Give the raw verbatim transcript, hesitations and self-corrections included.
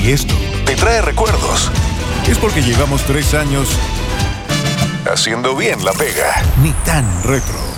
Si esto te trae recuerdos, es porque llevamos tres años haciendo bien la pega. Ni tan retro.